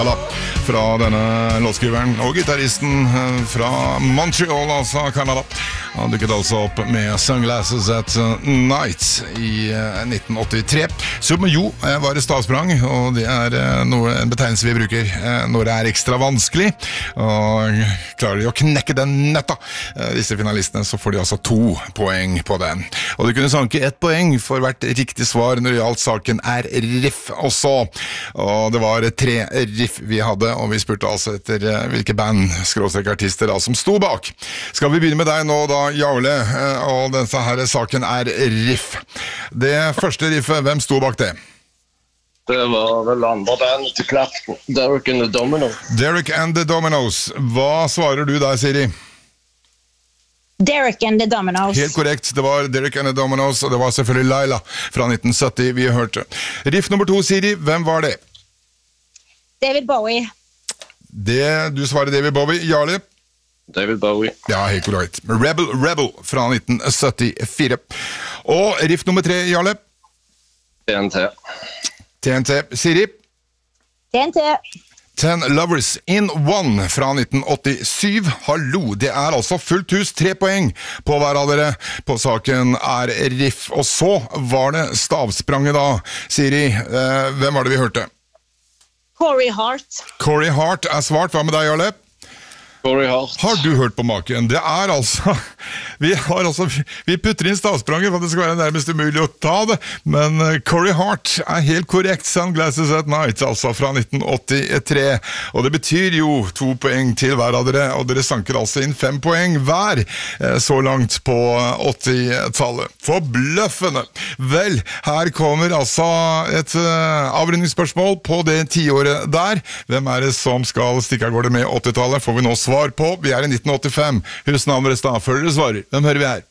fra denne låtskriveren og gitaristen fra Montreal, altså Canada. Han dukket altså opp med Sunglasses at Night i 1983. Som jo var et stavsprang, og det en betegnelse vi bruker når det ekstra vanskelig. Og klarer de å knekke den nøtta, disse finalistene, så får de altså 2 poeng på den. Og de kunne sanke 1 poeng for hvert riktig svar når det gjaldt saken riff også. Og det var 3 riff vi hadde, og vi spurte altså etter hvilke band, artister da, som sto bak. Skal vi begynne med deg nå da, Jarle, og denne her saken riff. Det første riffet, hvem sto bak det? Det var vel andre band til Clapton, Derek and the Dominos. Derek and the Dominos. Hva svarer du der, Siri? Derek and the Dominos. Helt korrekt, det var Derek and the Dominos, og det var selvfølgelig Laila fra 1970 vi hørte. Riff nummer 2, Siri, hvem var det? David Bowie. Du svarer David Bowie. Jarle? David Bowie. Ja, helt korrekt. Rebel fra 1974. Og riff nummer 3, Jarle? TNT. Siri? TNT. 10 Lovers in One fra 1987. Hallo, det altså fullt hus, 3 poeng på hver av dere på saken riff. Og så var det stavspranget da. Siri, hvem var det vi hørte? Corey Hart. Corey Hart svart. Hva med deg, Jarle? Corey Hart. Har du hørt på maken? Det altså vi putter inn stavspranget for at det skal være nærmest umulig å ta det, men Corey Hart helt korrekt. Sunglasses at Night, altså fra 1983, og det betyr jo 2 poeng til hver av dere, og dere sanker altså inn 5 poeng hver så langt på 80-tallet. Forbløffende! Vel, her kommer altså et avrundingsspørsmål på det 10-året der. Hvem det som skal stikke av gårde med 80-tallet? Får vi nå svar på. Vi i 1985. Husnavn deres da, før dere svarer. Hvem hører vi her?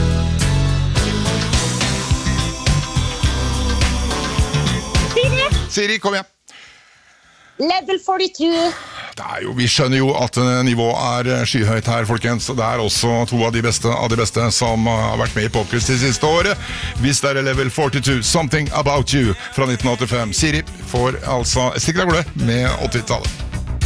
Siri, kom igjen. Level 42. Vi skjønner jo at nivået skyhøyt her, folkens. Det også 2 av de beste som har vært med i Popquiz det siste året. Hvis det Level 42, Something About You fra 1985. Siri får altså stikker av gårde med 80-tallet.